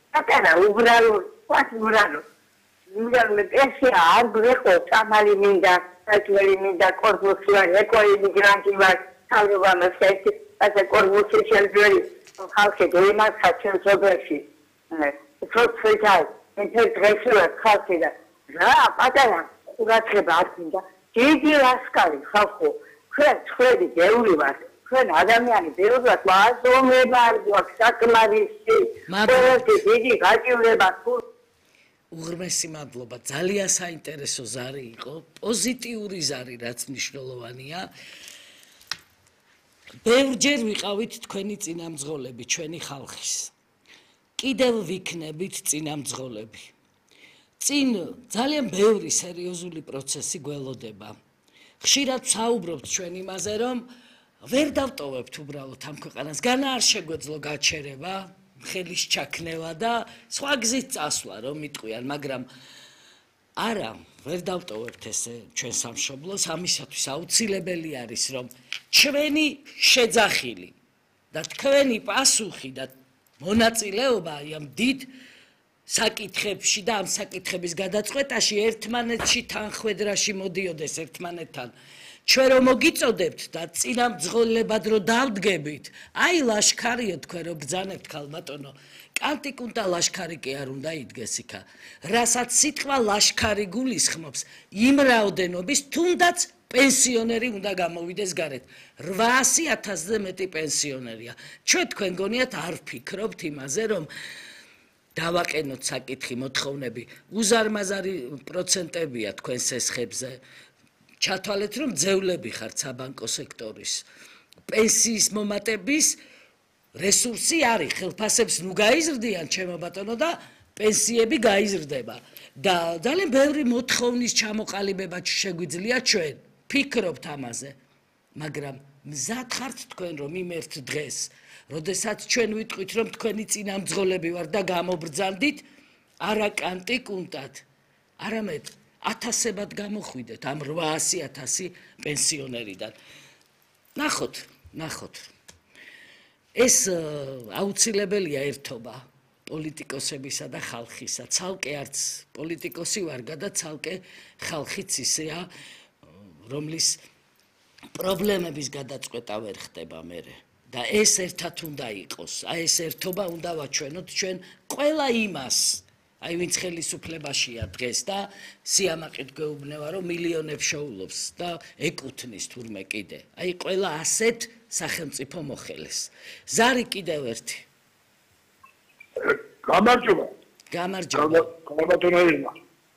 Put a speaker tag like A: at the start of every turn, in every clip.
A: აკანა უბრალოდ პენსია არ გვეყო წამალი მინდა საჭველი მინდა კორპუსი ვარ ეკოი მიგრანტი ვარ თავრობამას ერთი ასე კორპუსი შეძველი ხალხი დემარხა ჩემს ობერში პროცესად ინტეგრაცია ხალხი და რა პატარა ყურადღება არ მინდა დიდი ლაშქარი ხალხო ჩვენ ხვედი ბევრი ვარ ჩვენ ადამიანი ბევრი ვარ ვაზომება არ გვაქვს საკმარისი ყველაფერი დიდი გაჭირდება
B: უღრმესი მადლობა ძალიან საინტერესო ზარი იყო პოზიტიური ზარი რაც მნიშვნელოვანია ბევრჯერ ვიყავით თქვენი წინამძღოლები ჩვენი ხალხის კიდევ ვიქნებით წინამძღოლები წინ ძალიან ბევრი სერიოზული პროცესი გველოდება ხშირად საუბრობთ ჩვენ იმაზე რომ ვერ დავტოვებთ უბრალოდ ამ ქვეყანას განა არ შეგვეძლო გაჩერება ხელის ჩაქნევა და სხვა გზით წასვლა რომ მიტყვიან მაგრამ არა ვერ დავტოვებთ ესე ჩვენ სამშობლოს ამისათვის აუცილებელი არის რომ ჩვენი შეძახილი და თქვენი პასუხი და მონაწილეობა ამ დიდ საკითხებში და ამ საკითხების გადაწყვეტაში ერთმანეთში თანხვედრაში მოდიოდეს ერთმანეთთან ჩვენ რომ მოგიწოდებთ და წინამძღოლებად რომ დავდგებით აი ლაშქარიო თქვენ რომ ბრძანებთ ქალბატონო კანტიკუნტა ლაშქარი კი არ უნდა იდგეს იქა რასაც სიტყვა ლაშქარი გულისხმობს იმ რაოდენობის თუნდაც პენსიონერი უნდა გამოვიდეს გარეთ 800,000-ზე მეტი პენსიონერია ჩვენ თქვენ გონიათ არ ვფიქრობთ იმაზე რომ დავაყენოთ საკითხი მოთხოვნები უზარმაზარი პროცენტებია თქვენს ესხებზე ჩათვალეთ რომ ძევლები ხართ საბანკო სექტორის პენსიის მომატების რესურსი არის ხელფასებს ნუ გაიზრდიან ჩემო ბატონო და პენსიები გაიზრდება და ძალიან ბევრი მოთხოვნის ჩამოყალიბება შეგვიძლია ჩვენ ფიქრობთ ამაზე მაგრამ მზად ხართ თქვენ რომ იმერთ დღეს როდესაც ჩვენ ვიტყვით რომ თქვენი წინამძღოლები ვარ და გამობრძანდით არა კანტიკუნტად არამედ 1000-ებად გამოხვიდეთ ამ 800,000 პენსიონერიდან ნახოთ ეს აუცილებელია ერთობა პოლიტიკოსებისა და ხალხისა ცალკე არც პოლიტიკოსი ვარ და ცალკე ხალხიც ისეა რომლის პრობლემების გადაწყვეტა ვერ ხდება მერე და ეს ერთად უნდა იყოს აი ეს ერთობა უნდა ვაჩვენოთ ჩვენ ყველა იმას აი ვინც ხელისუფლებაშია დღეს და სიამაყით გვეუბნება რომ მილიონებს შოულობს და ეკუთვნის თურმე კიდე აი ყველა ასეთ სახელმწიფო მოხელეს ზარი კიდევ ერთი
C: გამარჯობა
B: გამარჯობა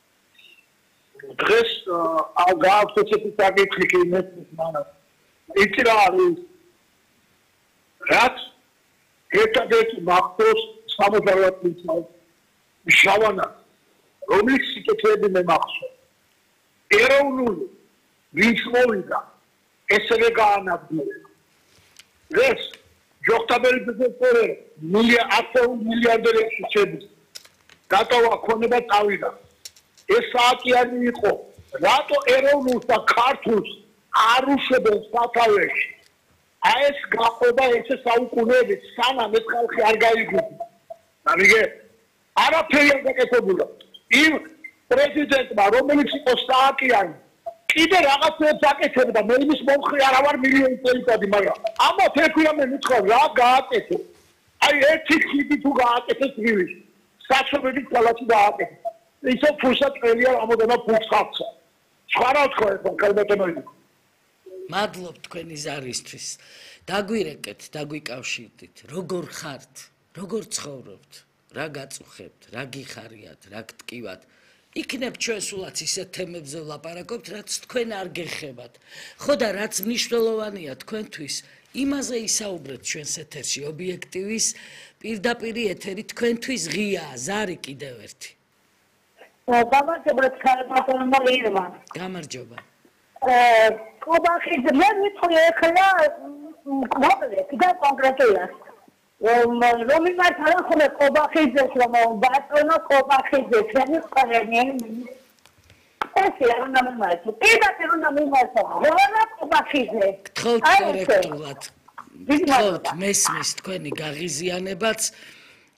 C: დღეს გააქვთ ესეთი საკითხი კი მესმის მანას იცი რა არის რაც ერთადერთი მახსოვს 70 წელს შავანა რომლის სიკეთეები მე მახსოვს ეროვნული ვინც მოვიდა ესევე გაანადგურა ეს ჯოხტაბელი ბიზნესმენი მილიარდერებში შედის დატოვა ქონება წავიდა ეს საათიანი იყო რატო ეროვნულს და ქართულს არ უშვებენ სათავეში აი ეს გაყობა ესე საუკუნეებით სანამ ეს ხალხი არ გაიგებდა ამიგე არაფერი არ გაკეთებულა იმ პრეზიდენტმა რომელიც იყო სააკიანი კიდე რაღაცებს აკეთებდა მე იმის მომხრე არა ვარ მილიონი წელიწადი მაგრამ ამათ ექვია მე მითხრა რა გააკეთე აი ერთი ხიდი თუ გააკეთეს რივში საჩვენებით ქალაქი გააკეთე ისო ფულსა წელია ამოდენა ფულს ხავსა სხვა რა თქვა ეს კალბატონოიდი
B: მადლობ თქვენი ზარისთვის დაგვირეკეთ დაგვიკავშირდით როგორ ხართ როგორ ცხოვრობთ რა გაწუხებთ რა გიხარიათ რა გტკივათ იქნებ ჩვენ სულაც ისეთ თემებზე ვლაპარაკობთ რაც თქვენ არ გეხებათ ხო და რაც მნიშვნელოვანია თქვენთვის იმაზე ისაუბრეთ ჩვენს ეთერში ობიექტივის პირდაპირი ეთერი თქვენთვის ღიაა ზარი კიდევ ერთი
A: გამარჯობა ქალბატონო ლირმა
B: გამარჯობა
A: კობახიძე მე ვიტყვი ახლა მოკლედ და კონკრეტულად რომ იმართა ხოლმე კობახიძეს რომ ბატონო კობახიძე ჩვენი ყრენი ეს არ უნდა მომართო პირდაპირ უნდა მომართო რა კობახიძე
B: გთხოვთ კორექტულად გთხოვთ მესმის თქვენი გაღიზიანებაც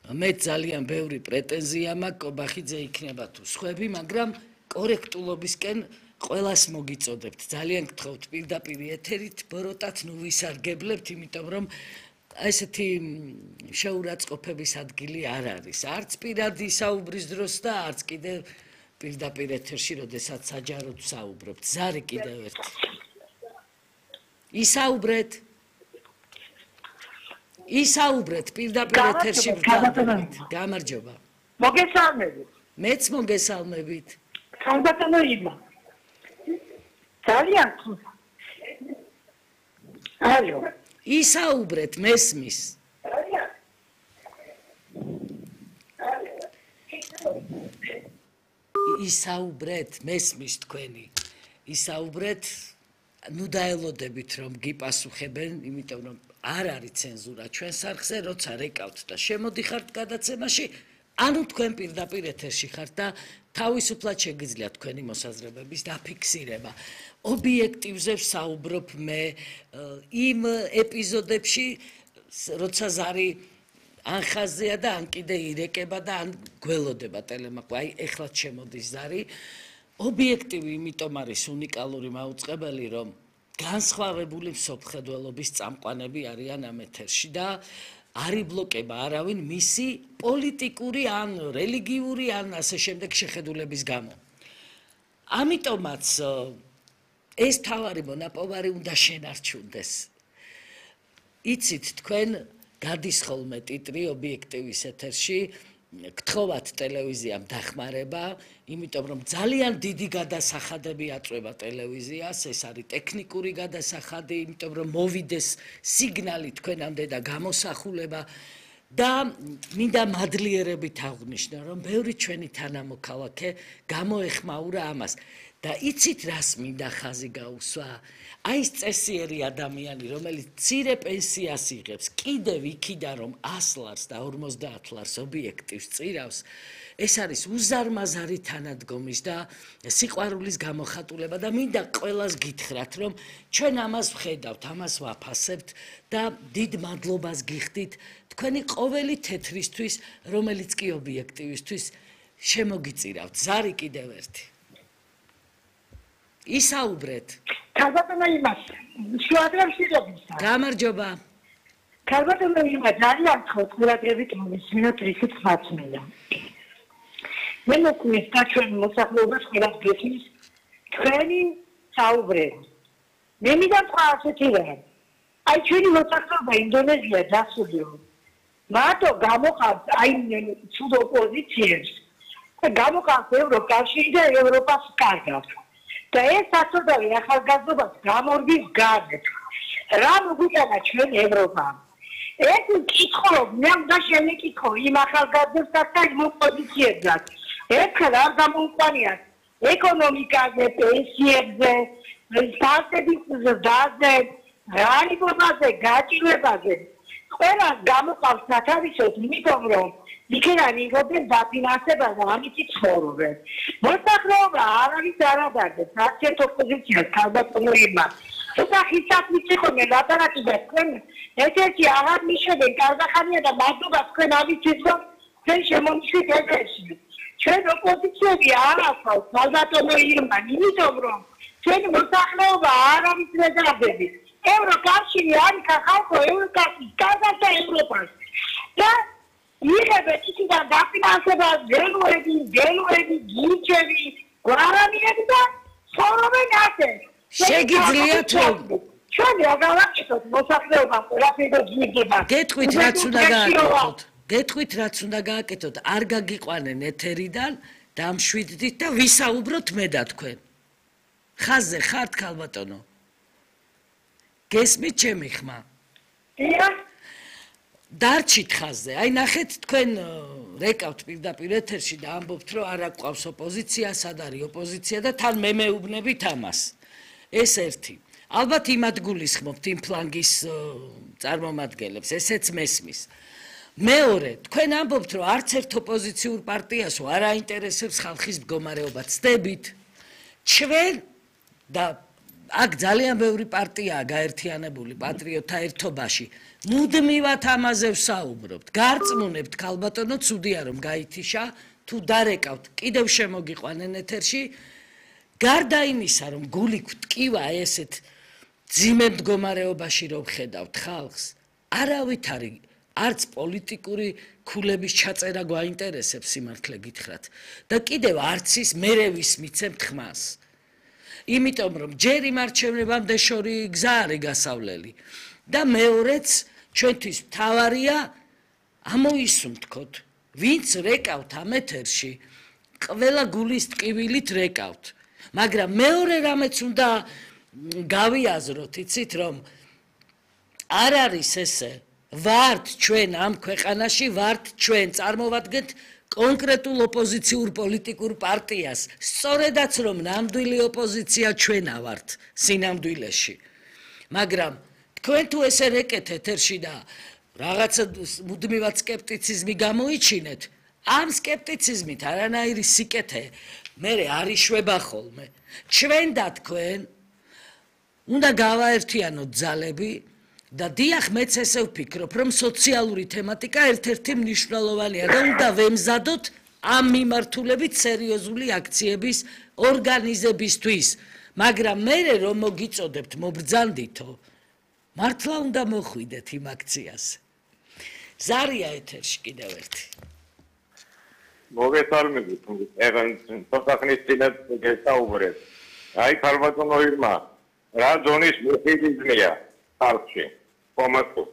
B: მე ძალიან ბევრი პრეტენზია მაქვს კობახიძე იქნება თუ სხვები, მაგრამ კორექტულობისკენ ყველას მოგიწოდებთ. ძალიან გთხოვთ პირდაპირ ეთერით ბოროტად ნუ ვისარგებლებთ, იმიტომ რომ ესეთი შეურაცხყოფების ადგილი არ არის. არც პირადი საუბრის დროს და არც კიდევ პირდაპირ ეთერში, როდესაც საჯაროდ საუბრობთ. ზარი კიდევ ერთი. ისაუბრეთ პირდაპირ ეთერში ბრდადებით. გამარჯობა.
A: მოგესალმებით.
B: მეც მოგესალმებით.
A: ხალბატონო იმა. ძალიან ალო.
B: ისაუბრეთ მესმის. ისაუბრეთ მესმის თქვენი. ისაუბრეთ ნუ დაელოდებით რომ გიპასუხებენ, იმიტომ რომ არ არის ცენზურა ჩვენს არხზე, როცა რეკავთ და შემოდიხართ გადაცემაში, ანუ თქვენ პირდაპირ ეთერში ხართ და თავისუფლად შეგიძლიათ თქვენი მოსაზრებების დაფიქსირება. ობიექტივზე ვსაუბრობ მე იმ ეპიზოდებში, როცა ზარი ან ხაზია და ან კიდე ირეკება და ან გველოდება ტელემაყვა. აი ეხლაც შემოდის ზარი. ობიექტივი იმიტომ არის უნიკალური მაუწყებელი, რომ განსხვავებული მსოფლმხედველობის წამყვანები არიან ამ ეთერში და არ იბლოკება არავინ მისი პოლიტიკური ან რელიგიური ან ასე შემდეგ შეხედულების გამო. ამიტომაც ეს თავარი მონაპოვარი უნდა შენარჩუნდეს. იცით თქვენ გადის ხოლმე ტიტრი ობიექტივის ეთერში, გთხოვათ ტელევიზიამ დახმარება, იმიტომ რომ ძალიან დიდი გადასახადები აწვევა ტელევიზიას, ეს არის ტექნიკური გადასახადი, იმიტომ რომ მოვიდეს სიგნალი თქვენამდე და გამოსახულება და მინდა მადლიერებით აღვნიშნო, რომ ბევრი ჩვენი თანამოქალაქე გამოეხმაურა ამას. და იცით რას მინდა ხაზი გაუსვა? აი ეს წესიერი ადამიანი, რომელიც მცირე პენსიას იღებს, კიდევ იქიდან რომ 100 ლარს და 50 ლარს ობიექტივს წირავს, ეს არის უზარმაზარი თანადგომის და სიყვარულის გამოხატულება და მინდა ყველას გითხრათ, რომ ჩვენ ამას ვხედავთ, ამას ვაფასებთ და დიდ მადლობას გიხდით თქვენი ყოველი თეთრისთვის, რომელიც კი ობიექტივისთვის შემოგიწირავთ. ზარი კიდევ ერთი. ისაუბრეთ.
A: ხალბატონო იმას, შუადრებში რობისა.
B: გამარჯობა.
A: ხალბატონო იმა, ძალიან გთხოვთ ყურადღებით მოვისმინოთ რითიც ხმაცმეა. მე მოგყვით და ჩვენ მოსახლეობას ყველას გესმის თქვენი საუბრები. მე მინდა თქვა ასეთი რამ. აი ჩვენი მოსახლეობა ინდონეზია დასრულიო. მარტო გამოყავთ აი ცუდ ოპოზიციებს და გამოყავთ ევროკავშირი და ევროპას კარგავს. და ეს საწოდავი ახალგაზრდობას გამორგის გარეთ. რა მოგვიტანა ჩვენ ევროპამ? ეს მკითხო, მე უნდა შემეკითხო იმ ახალგაზრდებსაც და იმ ოპოზიციებსაც. ერთხელ არ გამოუყვანიათ ეკონომიკაზე, პენსიებზე, სტარტების ზრდაზე, რალიკობაზე, გაჭირვებაზე. ყველას გამოყავს სათავისოდ, იმიტომ რომ იქიდან იღებენ დაფინანსებას და ამით ცხოვრობენ. მოსახლეობა არავის არ ადარდებს, არც ერთ ოპოზიციას ხალბატონო იმა. თუმცა ხისად მიწიხონე ლაპარაკი და თქვენ ეთერში აღარ მიშობენ კარგახანია და მადლობა თქვენ ამისთვის რომ ჩვენ შემომიშვით ეთერში. ჩვენ ოპოზიციები არ ახავს ხალბატონო იმა, იმიტომ რომ ჩვენი მოსახლეობა არავის ვერ დაბედით. ევროკავშირი არის ხალხო ევროკავშირი, კარგად და ევროპას. და იღებენ იქიდან დაფინანსებას, გელოები, გიჩები, გვარანიები და ცხოვრობენ ასე.
B: შეგიძლიათ რომ
A: ჩვენ რა გავაკეთოთ მოსახლეობამ ყველაფერი გიგება.
B: გეტყვით რაც უნდა გააკეთოთ. გეტყვით რაც უნდა გააკეთოთ. არ გაგიყვანენ ეთერიდან, დამშვიდდით და ვისაუბროთ მე და თქვენ. ხაზზე ხართ ხალბატონო? გესმით ჩემი ხმა?
A: დიახ.
B: დარჩით ხაზზე. აი ნახეთ თქვენ რეკავთ პირდაპირ ეთერში და ამბობთ რომ არ აყვავს ოპოზიცია, სად არის ოპოზიცია და თან მე მეუბნებით ამას. ეს ერთი. ალბათ იმად გულისხმობთ იმ ფლანგის წარმომადგენლებს, ესეც მესმის. მეორე, თქვენ ამბობთ რომ არც ერთ ოპოზიციურ პარტიას არ აინტერესებს ხალხის მდგომარეობა. ცდებით. ჩვენ და აქ ძალიან ბევრი პარტიაა გაერთიანებული პატრიოტთა ერთობაში. მუდმივად ამაზე ვსაუბრობთ. გარწმუნებთ ქალბატონო, ცუდია რომ გაითიშა, თუ დარეკავთ, კიდევ შემოგიყვანენ ეთერში. გარდა იმისა, რომ გული გვტკივა ესეთ ძიმე მდგომარეობაში რომ ხედავთ ხალხს, არავითარი არც პოლიტიკური ქულების ჩაწერა გვაინტერესებს სიმართლე გითხრათ და კიდევ არც ის მერე ვის მიცემთ ხმას. იმიტომ რომ ჯერ იმ არჩევნებამდე შორი გზა არის გასავლელი და მეორეც ჩვენთვის მთავარია ამოისუნთქოთ ვინც რეკავთ ამ ეთერში ყველა გულის ტკივილით რეკავთ მაგრამ მეორე რამეც უნდა გავიაზროთ იცით რომ არ არის ესე ვართ ჩვენ ამ ქვეყანაში ვართ ჩვენ წარმოვადგენთ კონკრეტულ ოპოზიციურ პოლიტიკურ პარტიას სწორედაც რომ ნამდვილი ოპოზიცია ჩვენა ვართ სინამდვილეში მაგრამ თქვენ თუ ესე რეკეთ ეთერში და რაღაცა მუდმივად სკეპტიციზმი გამოიჩინეთ ამ სკეპტიციზმით არანაირი სიკეთე მერე არ იშვება ხოლმე ჩვენ და თქვენ უნდა გავაერთიანოთ ძალები და დიახ მეც ესე ვფიქრობ რომ სოციალური თემატიკა ერთ-ერთი მნიშვნელოვანია და უნდა ვემზადოთ ამ მიმართულებით სერიოზული აქციების ორგანიზებისთვის მაგრამ მერე რომ მოგიწოდებთ მობრძანდითო მართლა უნდა მოხვიდეთ იმ აქციაზე ზარია ეთერში კიდევ ერთი
D: მოგესალმებით ეგან თოხნის წინათ გესაუბრეთ აი ქალბატონო ირმა რა ზონის მეხილიზმია ხალხში კომატო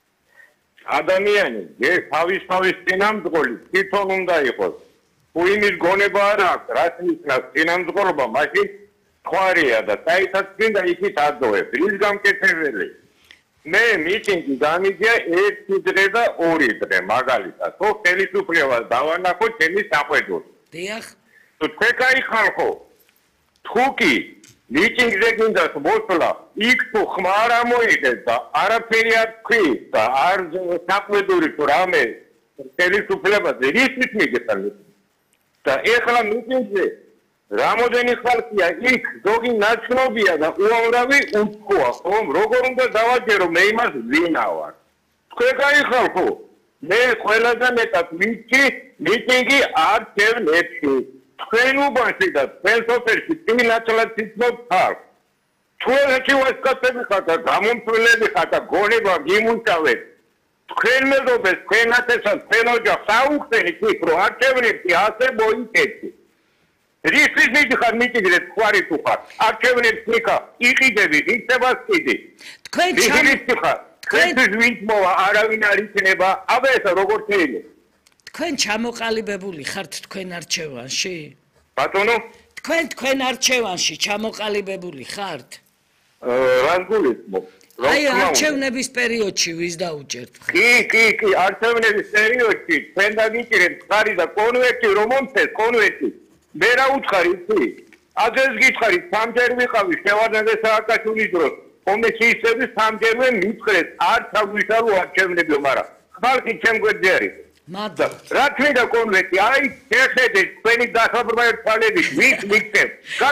D: ადამიანი თავის წინამძღოლი თვითონ უნდა იყოს თუ იმის გონება არ აქვს რაც ნიშნავს წინამძღოლობა მაშინ ხوارია და საერთოდ წინდა იქით ადოებს რის გამკეთებელი მე მიტინგი გამიგია 1 დღე და 2 დღე მაგალითად ხო ხელისუფლებას დავანახო ჩემი საყვედურს
B: დიახ
D: თუ თქვენ ხალხო თუ კი მიტინგზე გინდათ მოსვლა იქ თუ ხმა არ ამოიღეს და არაფერი არ თქვით და არ საყვედური თუ რამე ხელისუფლებას რისთვის მიგეცან და ეხლა მიტინგზე რამოდენი ხალხია იქ ზოგი ნაცნობია და უამრავი უთქვა ხომ როგორ უნდა დავაჯერო მე იმას ვინავარ თქვენ ხალხო მე ყველაზე მეტად ვიცი მიტინგი არ შევნებში თქვენ უბანში და თქვენ სოფელში წინასწარ ცნობთ ხალხს თქვენში ვასკაცები ხართ და გამომწვევები ხართ და გონება გიმუშავეთ თქვენ მეგობრებს თქვენაც ესაც თქვენ ოჯახს აუხსენით იქ რომ არჩევნებში ასე მოიკეთეთ რისთვის მიდიხარ მიტინგზე თქვარი თუ ხარ არჩევნებს იქა იყიდები იქნება სკიდი თქვენ თქვენთვის ვინც მოვა არავინ არ იქნება აბა ესა როგორ შეიძლება
B: თქვენ ჩამოყალიბებული ხართ თქვენ არჩევანში
D: ბატონო
B: თქვენ არჩევანში ჩამოყალიბებული ხართ
D: რას გულისხმობ
B: აი არჩევნების პერიოდში ვის დაუჭერთ
D: კი არჩევნების პერიოდში თქვენ დაგიჭირეთ ხარი და კონვერტი რომ მომწეს კონვერტი მე რა უთხარი იცი აგეს გითხარი სამჯერ ვიყავი შევარდნაძე სააკაშვილის დროს კომისიისების სამჯერვე მითხრეს არ ჩაგვიშალო არჩევნებიო მაგრამ ხალხი ჩემ გვერდზე არის რა თქმა კონვერტი აი შეხედე თქვენი დასაბრმავი თვალები ვის მიქცევ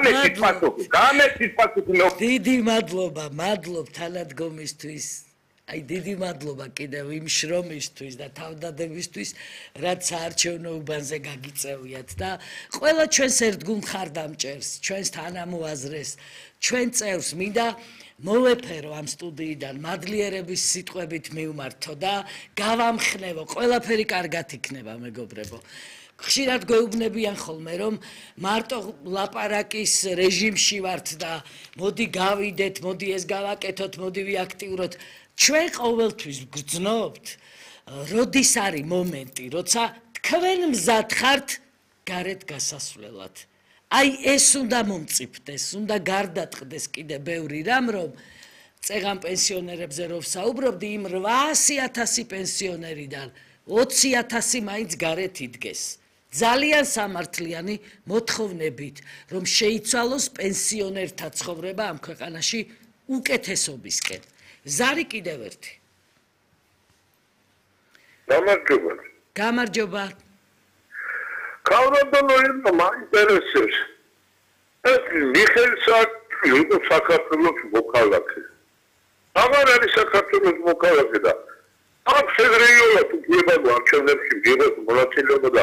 D: გამეცით პასუხი
B: დიდი მადლობ თანადგომისთვის აი დიდი მადლობა კიდევ იმ შრომისთვის და თავდადებისთვის რაც საარჩევნო უბანზე გაგიწევიათ და ყველა ჩვენს ერთგულ მხარდამჭერს ჩვენს თანამოაზრეს ჩვენ წევრს მინდა მოვეფერო ამ სტუდიიდან მადლიერების სიტყვებით მივმართო და გავამხნევო ყველაფერი კარგად იქნება მეგობრებო ხშირად გვეუბნებიან ხოლმე რომ მარტო ლაპარაკის რეჟიმში ვართ და მოდი გავიდეთ მოდი ეს გავაკეთოთ მოდი ვიაქტიუროთ ჩვენ ყოველთვის გრძნობთ როდის არის მომენტი როცა თქვენ მზად ხართ გარეთ გასასვლელად აი ეს უნდა მომწიფდეს უნდა გარდატყდეს კიდე ბევრი რამ რომ წეღან პენსიონერებზე რომ ვსაუბრობდი იმ 800,000 პენსიონერიდან 20,000 მაინც გარეთ იდგეს ძალიან სამართლიანი მოთხოვნებით რომ შეიცვალოს პენსიონერთა ცხოვრება ამ ქვეყანაში უკეთესობისკენ ზარი კიდევ ერთი გამარჯობა
C: ქალბატონო ირმა მაინტერესებს ეს მიხეილ
E: იყო საქართველოს მოქალაქე. აღარ არის საქართველოს მოქალაქე და ამ ფედერალურად უბრალოდ არჩევნებში მიიღოს მონაწილეობა და